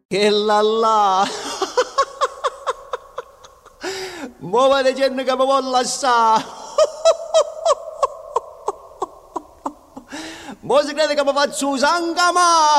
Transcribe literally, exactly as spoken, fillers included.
E là là, mo vede gente che mi vuole lasciare. Mo si crede che mi faccio un sangama.